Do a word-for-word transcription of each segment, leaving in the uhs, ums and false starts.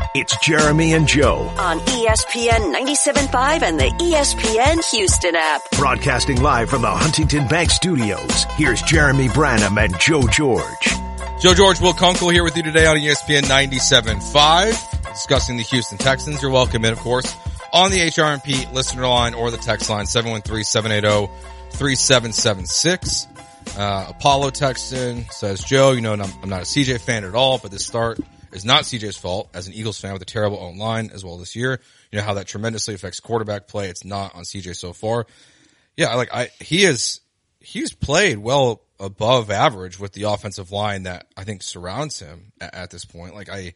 It's Jeremy and Joe on E S P N ninety-seven point five and the E S P N Houston app. Broadcasting live from the Huntington Bank Studios. Here's Jeremy Branham and Joe George. Joe George, Will Kunkel here with you today on E S P N ninety-seven point five, discussing the Houston Texans. You're welcome in, of course, on the H R M P listener line or the text line, seven one three, seven eight zero, three seven seven six. Uh, Apollo texts in, says, Joe, you know, I'm, I'm not a C J fan at all, but this start is not C J's fault. As an Eagles fan with a terrible own line as well this year, you know how that tremendously affects quarterback play. It's not on C J so far. Yeah, like I, he is, he's played well above average with the offensive line that I think surrounds him at, at this point. Like I,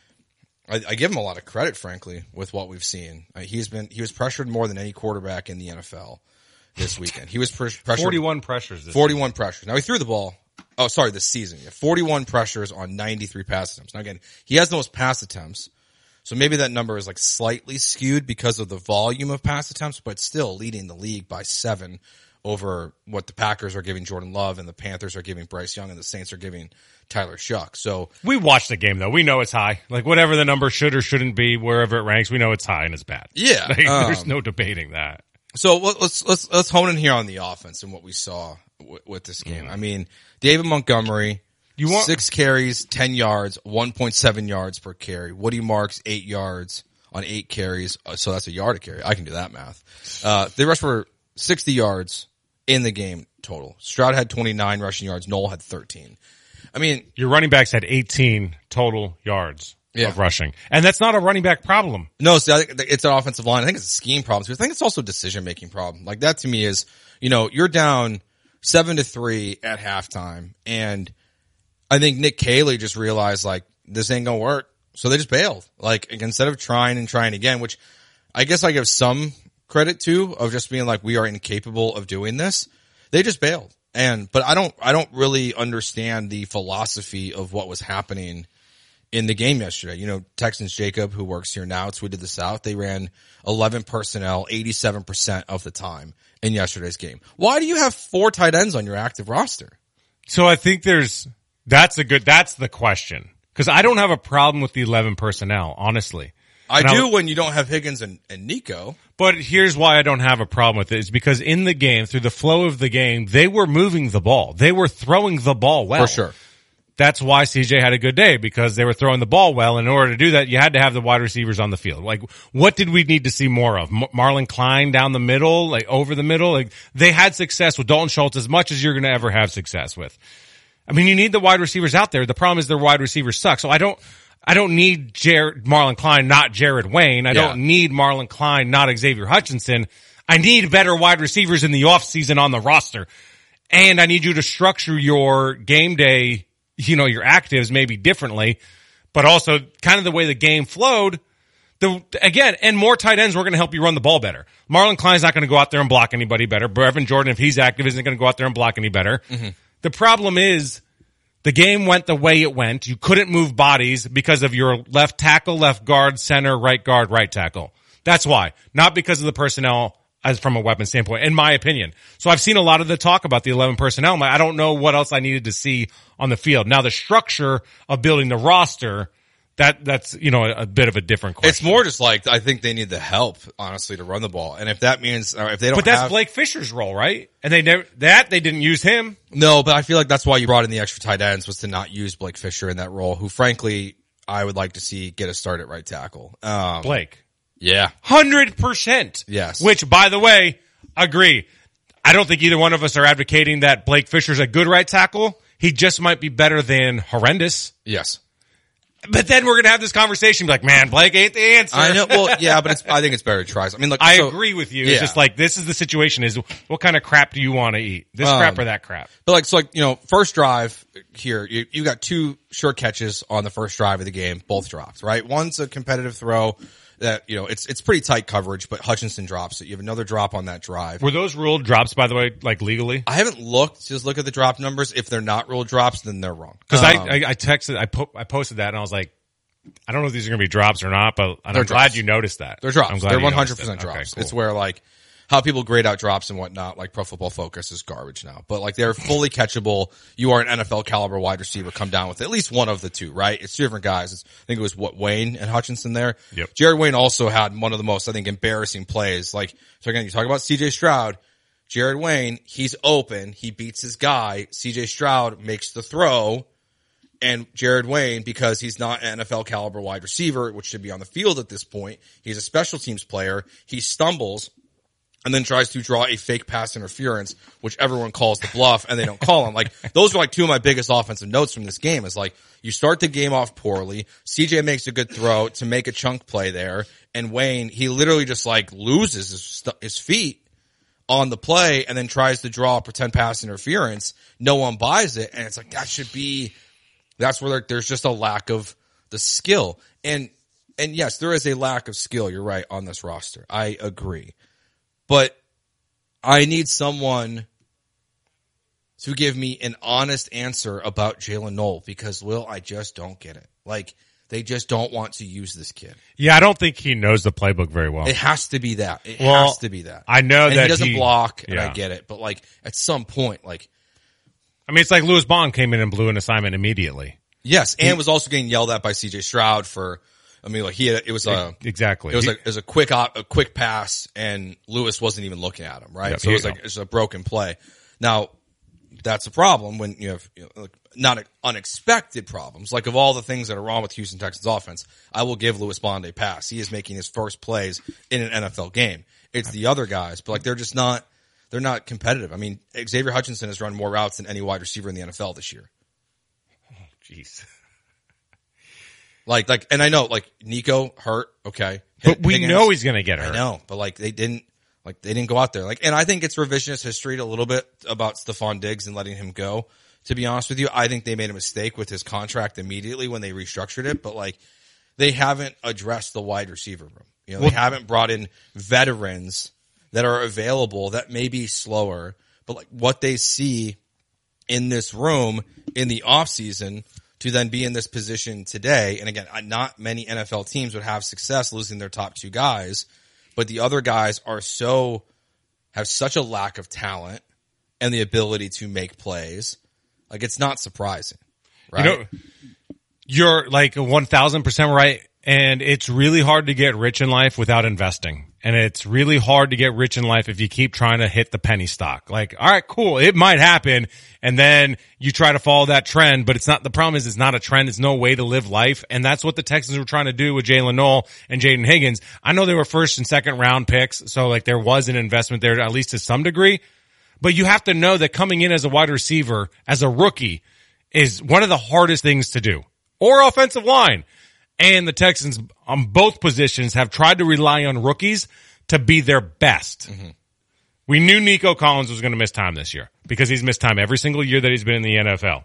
I, I give him a lot of credit, frankly, with what we've seen. Uh, he's been, he was pressured more than any quarterback in the N F L this weekend. He was pres- pressured. forty-one pressures. This forty-one pressures. Now he threw the ball. Oh, sorry, this season. Yeah, forty-one pressures on ninety-three pass attempts. Now again, he has the most pass attempts. So maybe that number is like slightly skewed because of the volume of pass attempts, but still leading the league by seven over what the Packers are giving Jordan Love and the Panthers are giving Bryce Young and the Saints are giving Tyler Shuck. So we watched the game though. We know it's high. Like whatever the number should or shouldn't be, wherever it ranks, we know it's high and it's bad. Yeah. Like, um, there's no debating that. So let's, let's, let's hone in here on the offense and what we saw w- with this game. Mm. I mean, David Montgomery, you want six carries, ten yards, one point seven yards per carry. Woody Marks, eight yards on eight carries. So that's a yard a carry. I can do that math. Uh, they rushed for sixty yards in the game total. Stroud had twenty-nine rushing yards. Noel had thirteen. I mean, your running backs had eighteen total yards. Yeah. Of rushing. And that's not a running back problem. No, see, I think it's an offensive line. I think it's a scheme problem. I think it's also a decision-making problem. Like that to me is, you know, you're down seven to three at halftime, and I think Nick Caley just realized, like, this ain't gonna work. So they just bailed. Like, instead of trying and trying again, which I guess I give some credit to, of just being like, we are incapable of doing this. They just bailed. And, but I don't, I don't really understand the philosophy of what was happening in the game yesterday. You know, Texans Jacob, who works here now, tweeted this out. They ran eleven personnel eighty-seven percent of the time in yesterday's game. Why do you have four tight ends on your active roster? So I think there's, that's a good, that's the question. Cause I don't have a problem with the eleven personnel, honestly. I and do I, when you don't have Higgins and, and Nico. But here's why I don't have a problem with it. It's because in the game, through the flow of the game, they were moving the ball. They were throwing the ball well. For sure. That's why C J had a good day, because they were throwing the ball well. And in order to do that, you had to have the wide receivers on the field. Like, what did we need to see more of? M- Marlon Klein down the middle, like over the middle. Like, they had success with Dalton Schultz as much as you're going to ever have success with. I mean, you need the wide receivers out there. The problem is their wide receivers suck. So I don't, I don't need Jared, Marlon Klein, not Jared Wayne. I yeah. don't need Marlon Klein, not Xavier Hutchinson. I need better wide receivers in the offseason on the roster. And I need you to structure your game day, you know, your actives maybe differently, but also kind of the way the game flowed. The, again, and more tight ends were going to help you run the ball better. Marlon Klein's not going to go out there and block anybody better. Brevin Jordan, if he's active, isn't going to go out there and block any better. Mm-hmm. The problem is the game went the way it went. You couldn't move bodies because of your left tackle, left guard, center, right guard, right tackle. That's why. Not because of the personnel as from a weapon standpoint, in my opinion. So I've seen a lot of the talk about the eleven personnel. I don't know what else I needed to see on the field. Now the structure of building the roster, that, that's, you know, a, a bit of a different question. It's more just like, I think they need the help, honestly, to run the ball. And if that means, or if they don't But that's have, Blake Fisher's role, right? And they never, that, they didn't use him. No, but I feel like that's why you brought in the extra tight ends, was to not use Blake Fisher in that role, who frankly, I would like to see get a start at right tackle. Um, Blake. Yeah. one hundred percent. Yes. Which, by the way, agree. I don't think either one of us are advocating that Blake Fisher's a good right tackle. He just might be better than horrendous. Yes. But then we're going to have this conversation like, man, Blake ain't the answer. I know. Well, yeah, but it's, I think it's better to try. I mean, look, I so, agree with you. Yeah. It's just like, this is the situation is, what kind of crap do you want to eat? This um, crap or that crap? But like, so like, you know, first drive here, you, you got two short catches on the first drive of the game, both dropped, right? One's a competitive throw that, you know, it's, it's pretty tight coverage, but Hutchinson drops it. You have another drop on that drive. Were those ruled drops, by the way, like legally? I haven't looked, just look at the drop numbers. If they're not ruled drops, then they're wrong. Cause um, I, I, I texted, I po- I posted that and I was like, I don't know if these are going to be drops or not, but I'm they're glad drops. you noticed that. They're drops. I'm glad they're you one hundred percent drops. Okay, cool. It's where like how people grade out drops and whatnot, like Pro Football Focus is garbage now. But like they're fully catchable. You are an N F L caliber wide receiver. Come down with at least one of the two, right? It's two different guys. It's, I think it was what Wayne and Hutchinson there. Yep. Jared Wayne also had one of the most, I think, embarrassing plays. Like, so again, you talk about C J Stroud. Jared Wayne, he's open. He beats his guy. C J Stroud makes the throw. And Jared Wayne, because he's not an N F L caliber wide receiver, which should be on the field at this point, he's a special teams player. He stumbles and then tries to draw a fake pass interference, which everyone calls the bluff, and they don't call him. Like, those are like two of my biggest offensive notes from this game is like, you start the game off poorly. C J makes a good throw to make a chunk play there. And Wayne, he literally just like loses his, his feet on the play and then tries to draw a pretend pass interference. No one buys it. And it's like, that should be, that's where there's just a lack of the skill. And, and yes, there is a lack of skill. You're right on this roster. I agree. But I need someone to give me an honest answer about Jalen Noel because, Will, I just don't get it. Like, they just don't want to use this kid. Yeah, I don't think he knows the playbook very well. It has to be that. It well, has to be that. I know and that he doesn't he, block, and yeah. I get it. But, like, at some point, like... I mean, it's like Lewis Bond came in and blew an assignment immediately. Yes, and he, was also getting yelled at by C J Stroud for... I mean, like he had, it was a exactly. It was he, a it was a quick op, a quick pass, and Lewis wasn't even looking at him, right? Yeah, so it was like it's a broken play. Now, that's a problem when you have you know, like not unexpected problems. Like of all the things that are wrong with Houston Texans offense, I will give Lewis Bond a pass. He is making his first plays in an N F L game. It's the other guys, but like they're just not they're not competitive. I mean, Xavier Hutchinson has run more routes than any wide receiver in the N F L this year. Oh, jeez. Like, like, and I know, like, Nico hurt, okay. But we Higgins, know he's going to get hurt. I know, but like, they didn't, like, they didn't go out there. Like, and I think it's revisionist history a little bit about Stephon Diggs and letting him go, to be honest with you. I think they made a mistake with his contract immediately when they restructured it, but like, they haven't addressed the wide receiver room. You know, they well, haven't brought in veterans that are available that may be slower, but like, what they see in this room in the offseason to then be in this position today. And again, not many N F L teams would have success losing their top two guys, but the other guys are so, have such a lack of talent and the ability to make plays. Like it's not surprising, right? You know, you're like one thousand percent right. And it's really hard to get rich in life without investing. And it's really hard to get rich in life if you keep trying to hit the penny stock. Like, all right, cool. It might happen. And then you try to follow that trend, but it's not, the problem is it's not a trend. It's no way to live life. And that's what the Texans were trying to do with Jalen Noel and Jaden Higgins. I know they were first and second round picks. So like there was an investment there, at least to some degree, but you have to know that coming in as a wide receiver, as a rookie is one of the hardest things to do, or offensive line. And the Texans on both positions have tried to rely on rookies to be their best. Mm-hmm. We knew Nico Collins was going to miss time this year because he's missed time every single year that he's been in the N F L.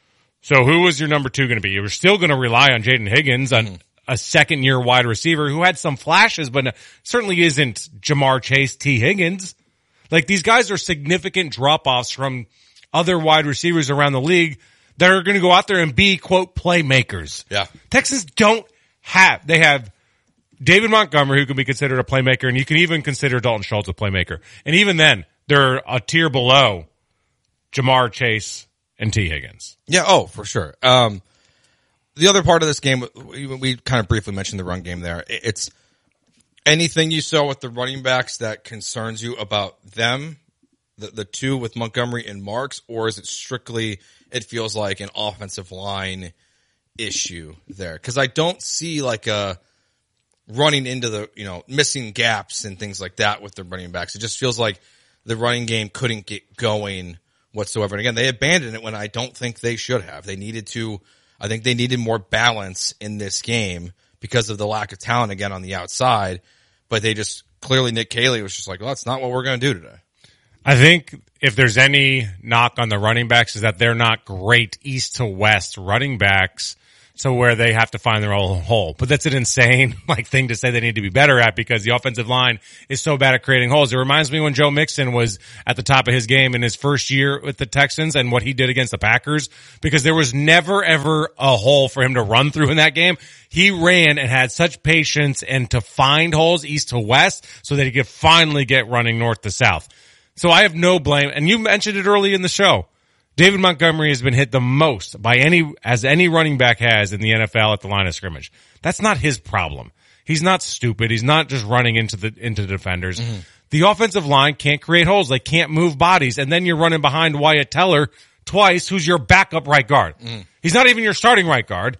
So who was your number two going to be? You were still going to rely on Jaden Higgins, mm-hmm. on a second year wide receiver who had some flashes, but certainly isn't Jamar Chase, T. Higgins. Like these guys are significant drop-offs from other wide receivers around the league that are going to go out there and be, quote, playmakers. Yeah. Texans don't have, they have David Montgomery, who can be considered a playmaker, and you can even consider Dalton Schultz a playmaker. And even then, they're a tier below Jamar Chase and T. Higgins. Yeah, oh, for sure. Um, the other part of this game, we, we kind of briefly mentioned the run game there. It's anything you saw with the running backs that concerns you about them, the, the two with Montgomery and Marks, or is it strictly, it feels like an offensive line issue there? Because I don't see like a running into the, you know, missing gaps and things like that with the running backs. It just feels like the running game couldn't get going whatsoever. And again, they abandoned it when I don't think they should have. They needed to, I think they needed more balance in this game because of the lack of talent again on the outside. But they just, clearly Nick Caley was just like, well, that's not what we're going to do today. I think if there's any knock on the running backs is that they're not great east to west running backs. to where they have to find their own hole. But that's an insane like thing to say they need to be better at because the offensive line is so bad at creating holes. It reminds me when Joe Mixon was at the top of his game in his first year with the Texans and what he did against the Packers, because there was never ever a hole for him to run through in that game. He ran and had such patience and to find holes east to west so that he could finally get running north to south. So I have no blame. And you mentioned it early in the show. David Montgomery has been hit the most by any, as any running back has in the N F L at the line of scrimmage. That's not his problem. He's not stupid. He's not just running into the, into the defenders. Mm-hmm. The offensive line can't create holes. They can't move bodies. And then you're running behind Wyatt Teller twice, who's your backup right guard. Mm. He's not even your starting right guard.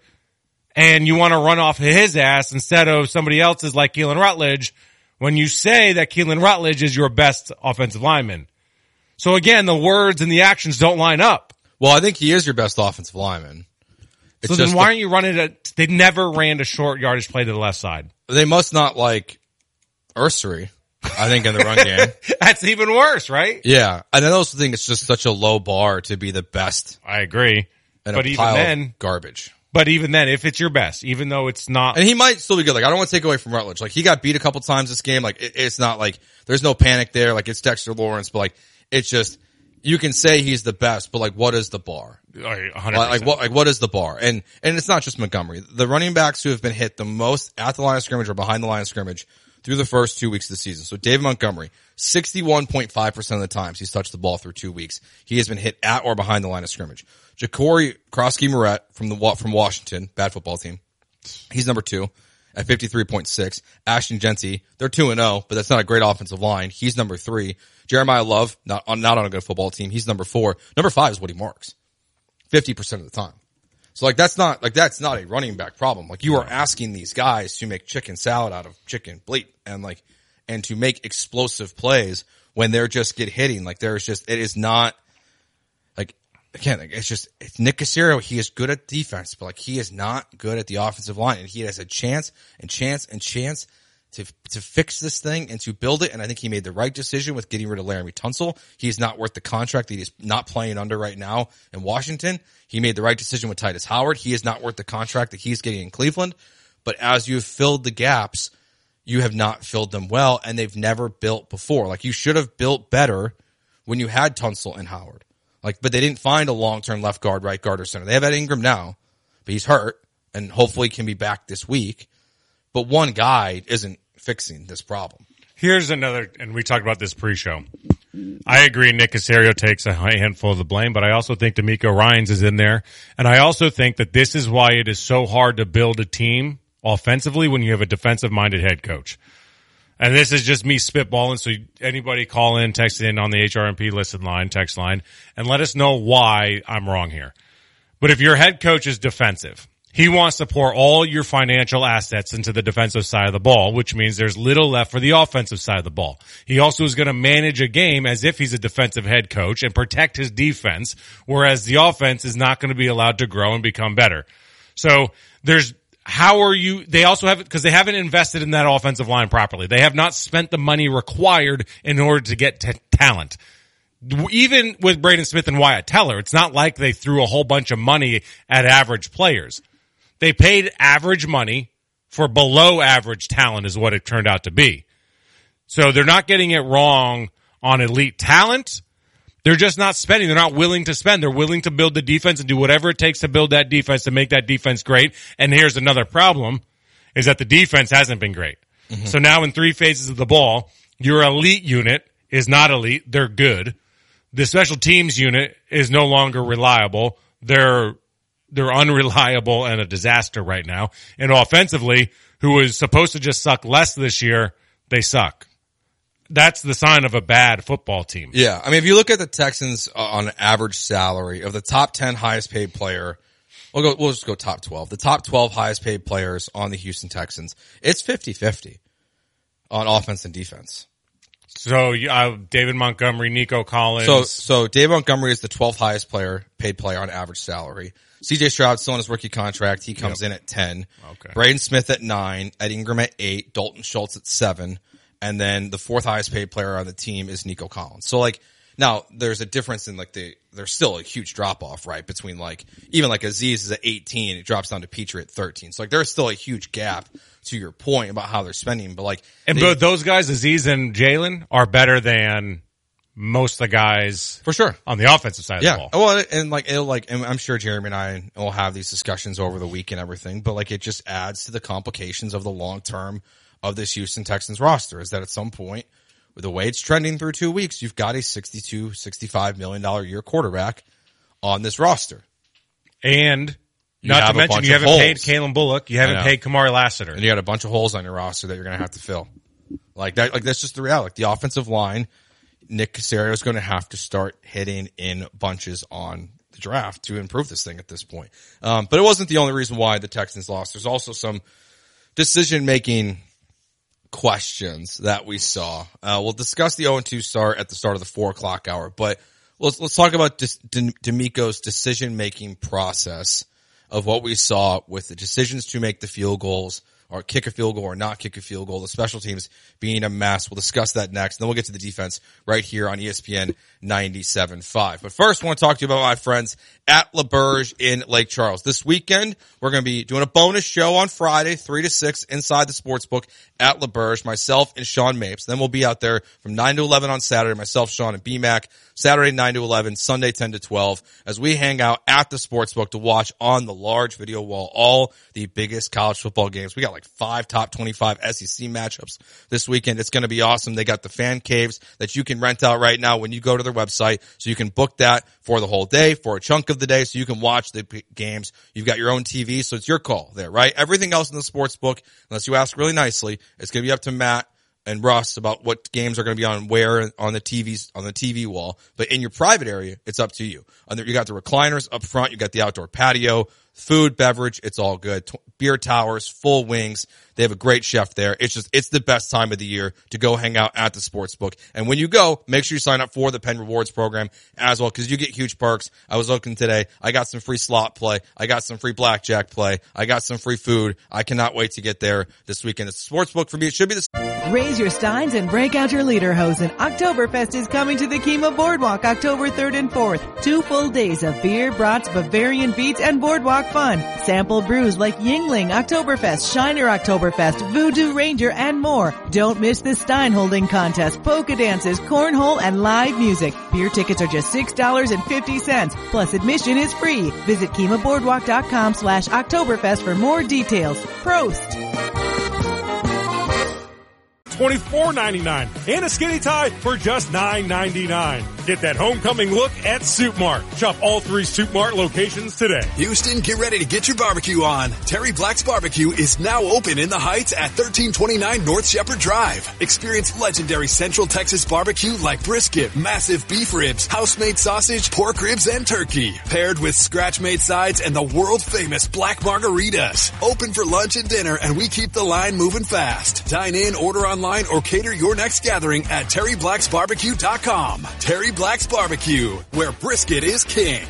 And you want to run off his ass instead of somebody else's like Keelan Rutledge when you say that Keelan Rutledge is your best offensive lineman. So again, the words and the actions don't line up. Well, I think he is your best offensive lineman. It's so then why the, aren't you running it? They never ran a short yardage play to the left side. They must not like Ursery, I think, in the run game. That's even worse, right? Yeah. And I also think it's just such a low bar to be the best. I agree. And but a even pile then, of garbage. But even then, if it's your best, even though it's not. And he might still be good. Like, I don't want to take away from Rutledge. Like, he got beat a couple times this game. Like, it, it's not like, there's no panic there. Like, it's Dexter Lawrence, but like, it's just, you can say he's the best, but like, what is the bar? one hundred percent. Like, like what, like what is the bar? And, and it's not just Montgomery. The running backs who have been hit the most at the line of scrimmage or behind the line of scrimmage through the first two weeks of the season. So David Montgomery, sixty-one point five percent of the times he's touched the ball through two weeks. He has been hit at or behind the line of scrimmage. Ja'Cory Krosky-Moret from the, from Washington, bad football team. He's number two at fifty-three point six. Ashton Genty, they're two and oh, but that's not a great offensive line. He's number three. Jeremiah Love, not on, not on a good football team. He's number four. Number five is Woody Marks. fifty percent of the time. So like that's not, like that's not a running back problem. Like you are asking these guys to make chicken salad out of chicken bleat and like, and to make explosive plays when they're just get hitting. Like there's just, it is not like, again, like it's just, it's Nick Caserio. He is good at defense, but like he is not good at the offensive line, and he has a chance and chance and chance to to fix this thing and to build it. And I think he made the right decision with getting rid of Laramie Tunsil. He's not worth the contract that he's not playing under right now in Washington. He made the right decision with Titus Howard. He is not worth the contract that he's getting in Cleveland. But as you've filled the gaps, you have not filled them well, and they've never built before. Like you should have built better when you had Tunsil and Howard. Like, but they didn't find a long-term left guard, right guard, or center. They have Ed Ingram now, but he's hurt and hopefully can be back this week. But one guy isn't fixing this problem. Here's another, and we talked about this pre-show. I agree Nick Caserio takes a handful of the blame, but I also think D'Amico Ryans is in there. And I also think that this is why it is so hard to build a team offensively when you have a defensive-minded head coach. And this is just me spitballing, so anybody call in, text in on the H R M P listed line, text line, and let us know why I'm wrong here. But if your head coach is defensive, he wants to pour all your financial assets into the defensive side of the ball, which means there's little left for the offensive side of the ball. He also is going to manage a game as if he's a defensive head coach and protect his defense, whereas the offense is not going to be allowed to grow and become better. So there's, how are you, they also have, because they haven't invested in that offensive line properly. They have not spent the money required in order to get t- talent. Even with Braden Smith and Wyatt Teller, it's not like they threw a whole bunch of money at average players. They paid average money for below average talent is what it turned out to be. So they're not getting it wrong on elite talent. They're just not spending. They're not willing to spend. They're willing to build the defense and do whatever it takes to build that defense to make that defense great. And here's another problem is that the defense hasn't been great. Mm-hmm. So now in three phases of the ball, your elite unit is not elite. They're good. The special teams unit is no longer reliable. They're They're unreliable and a disaster right now. And offensively, who was supposed to just suck less this year, they suck. That's the sign of a bad football team. Yeah. I mean, if you look at the Texans uh, on average salary of the top ten highest paid player, we'll go, we'll just go top twelve. The top twelve highest paid players on the Houston Texans, it's fifty-fifty on offense and defense. So, uh, David Montgomery, Nico Collins. So, so David Montgomery is the twelfth highest player, paid player on average salary. C J Stroud still on his rookie contract. He comes yep. in at ten. Okay. Braden Smith at nine. Ed Ingram at eight. Dalton Schultz at seven. And then the fourth highest paid player on the team is Nico Collins. So like, Now, there's a difference in like the, there's still a huge drop off, right? Between like, even like Aziz is at eighteen, it drops down to Petrie at thirteen. So like there's still a huge gap to your point about how they're spending, but like. And they, both those guys, Aziz and Jalen, are better than most of the guys. For sure. On the offensive side yeah. of the ball. Well, and like, it'll like, and I'm sure Jeremy and I will have these discussions over the week and everything, but like it just adds to the complications of the long term of this Houston Texans roster is that at some point, with the way it's trending through two weeks, you've got a sixty-two, sixty-five million dollars a year quarterback on this roster. And you not to mention you haven't holes. paid Kalen Bullock. You haven't paid Kamari Lassiter. And you got a bunch of holes on your roster that you're going to have to fill. Like that, like that's just the reality. The offensive line, Nick Caserio is going to have to start hitting in bunches on the draft to improve this thing at this point. Um, but it wasn't the only reason why the Texans lost. There's also some decision-making questions that we saw. Uh, we'll discuss the oh and two start at the start of the four o'clock hour, but let's, let's talk about Dis, DeMeco's decision-making process of what we saw with the decisions to make the field goals or kick a field goal or not kick a field goal, the special teams being a mess. We'll discuss that next. And then we'll get to the defense right here on E S P N ninety-seven point five. But first, I want to talk to you about my friends at LaBerge in Lake Charles. This weekend, we're going to be doing a bonus show on Friday, three to six inside the sportsbook at LaBerge, myself and Sean Mapes. Then we'll be out there from nine to eleven on Saturday, myself, Sean, and B-Mac. Saturday, nine to eleven, Sunday, ten to twelve, as we hang out at the sportsbook to watch on the large video wall all the biggest college football games. We got like five top twenty-five S E C matchups this weekend. It's going to be awesome. They got the fan caves that you can rent out right now when you go to their website. So you can book that for the whole day, for a chunk of the day, so you can watch the p- games. You've got your own T V, so it's your call there, right? Everything else in the sportsbook, unless you ask really nicely, it's going to be up to Matt and Russ about what games are going to be on where on the T Vs, on the T V wall. But in your private area, it's up to you. And you got the recliners up front. You got the outdoor patio, food, beverage. It's all good. T- beer towers, full wings. They have a great chef there. It's just, it's the best time of the year to go hang out at the sportsbook. And when you go, make sure you sign up for the Penn Rewards program as well, because you get huge perks. I was looking today. I got some free slot play. I got some free blackjack play. I got some free food. I cannot wait to get there this weekend. It's a sportsbook for me. It should be the Raise your steins and break out your lederhosen. Oktoberfest is coming to the Kima Boardwalk October third and fourth. Two full days of beer, brats, Bavarian beats, and boardwalk fun. Sample brews like Yingling Oktoberfest, Shiner Oktoberfest, Voodoo Ranger, and more. Don't miss the stein holding contest, polka dances, cornhole, and live music. Beer tickets are just six dollars and fifty cents. Plus admission is free. Visit kimaboardwalk.com slash Oktoberfest for more details. Prost! twenty-four ninety-nine and a skinny tie for just nine ninety-nine. Get that homecoming look at Soup Mart. Shop all three Soup Mart locations today. Houston, get ready to get your barbecue on. Terry Black's Barbecue is now open in the Heights at thirteen twenty-nine North Shepherd Drive. Experience legendary Central Texas barbecue like brisket, massive beef ribs, house-made sausage, pork ribs, and turkey. Paired with scratch-made sides and the world-famous black margaritas. Open for lunch and dinner, and we keep the line moving fast. Dine in, order online, or cater your next gathering at terry blacks barbecue dot com. Terry Black's Barbecue, where brisket is king.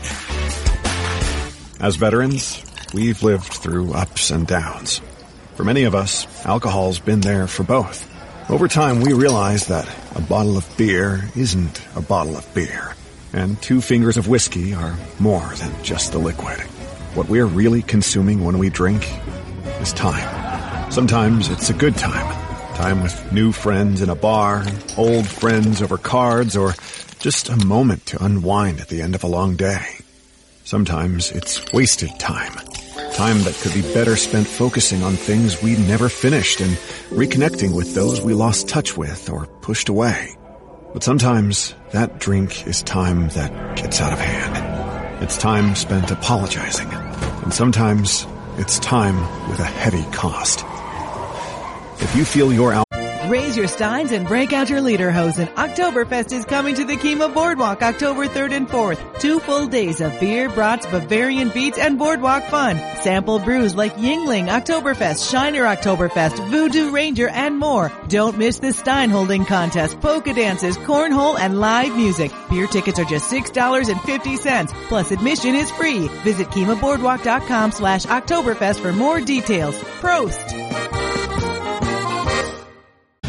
As veterans, we've lived through ups and downs. For many of us, alcohol's been there for both. Over time, we realized that a bottle of beer isn't a bottle of beer, and two fingers of whiskey are more than just the liquid. What we're really consuming when we drink is time. Sometimes it's a good time. Time with new friends in a bar, old friends over cards, or just a moment to unwind at the end of a long day. Sometimes it's wasted time. Time that could be better spent focusing on things we never finished and reconnecting with those we lost touch with or pushed away. But sometimes that drink is time that gets out of hand. It's time spent apologizing. And sometimes it's time with a heavy cost. If you feel your al- Raise your steins and break out your lederhosen. Oktoberfest is coming to the Kima Boardwalk October third and fourth. Two full days of beer, brats, Bavarian beats, and boardwalk fun. Sample brews like Yingling Oktoberfest, Shiner Oktoberfest, Voodoo Ranger, and more. Don't miss the stein holding contest, polka dances, cornhole, and live music. Beer tickets are just six dollars and fifty cents. Plus admission is free. Visit kimaboardwalk.com slash Oktoberfest for more details. Prost! One,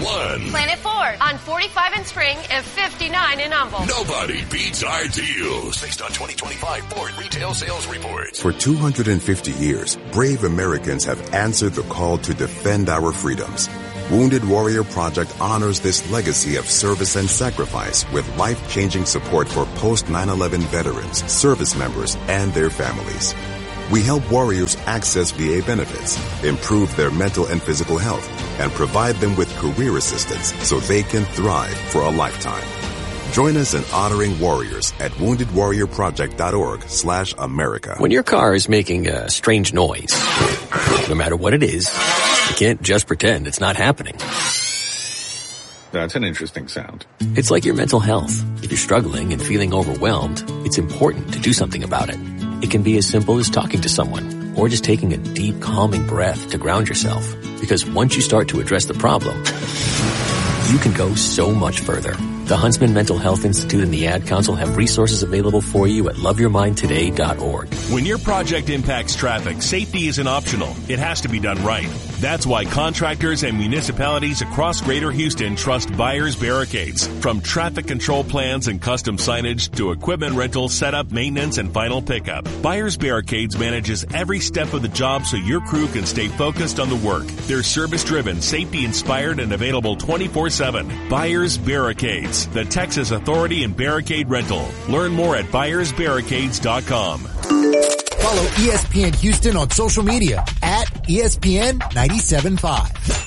Planet Ford on forty-five in Spring and fifty-nine in Humboldt. Nobody beats our deals. Based on twenty twenty-five Ford retail sales reports. For two hundred fifty years, brave Americans have answered the call to defend our freedoms. Wounded Warrior Project honors this legacy of service and sacrifice with life-changing support for post nine eleven veterans, service members, and their families. We help warriors access V A benefits, improve their mental and physical health, and provide them with career assistance so they can thrive for a lifetime. Join us in honoring warriors at wounded warrior project dot org slash America. When your car is making a strange noise, no matter what it is, you can't just pretend it's not happening. That's an interesting sound. It's like your mental health. If you're struggling and feeling overwhelmed, it's important to do something about it. It can be as simple as talking to someone or just taking a deep, calming breath to ground yourself. Because once you start to address the problem, you can go so much further. The Huntsman Mental Health Institute and the Ad Council have resources available for you at love your mind today dot org. When your project impacts traffic, safety isn't optional. It has to be done right. That's why contractors and municipalities across Greater Houston trust Byers Barricades. From traffic control plans and custom signage to equipment rental, setup, maintenance, and final pickup, Byers Barricades manages every step of the job so your crew can stay focused on the work. They're service-driven, safety-inspired, and available twenty-four seven. Byers Barricades, the Texas Authority in Barricade Rental. Learn more at byers barricades dot com. Follow E S P N Houston on social media at E S P N ninety-seven point five.